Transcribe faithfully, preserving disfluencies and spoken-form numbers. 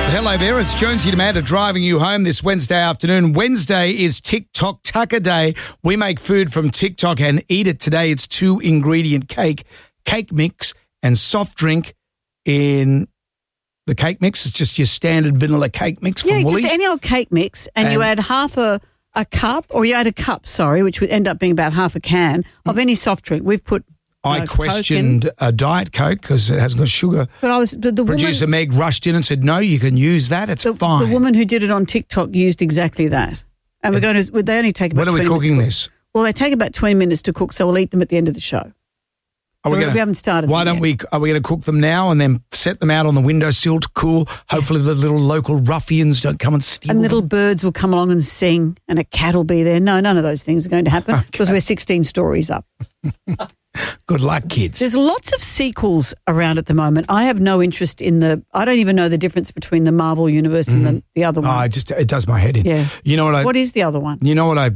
Hello there, it's Jonesy Amanda driving you home this Wednesday afternoon. Wednesday is TikTok Tucker Day. We make food from TikTok and eat it today. It's two ingredient cake, cake mix and soft drink in the cake mix. It's just your standard vanilla cake mix from yeah, Woolies. just any old cake mix and, and you add half a, a cup or you add a cup, sorry, which would end up being about half a can of any soft drink. We've put I uh, questioned a Diet Coke because it hasn't got sugar. But I was but the Producer woman, Meg rushed in and said, no, you can use that. It's the, fine. The woman who did it on TikTok used exactly that. And we're going to, they only take about When are we twenty cooking minutes to this? cook. Well, they take about twenty minutes to cook, so we'll eat them at the end of the show. Are we, we, gonna, we haven't started. Why them don't yet. we? Are we going to cook them now and then set them out on the windowsill to cool? Hopefully, the little local ruffians don't come and steal. And them. little birds will come along and sing, and a cat will be there. No, none of those things are going to happen Okay. because we're sixteen stories up. Good luck, kids. There's lots of sequels around at the moment. I have no interest in the. I don't even know the difference between the Marvel universe and the, the other Oh, one. I just it does my head in. Yeah. You know what I? What is the other one? You know what I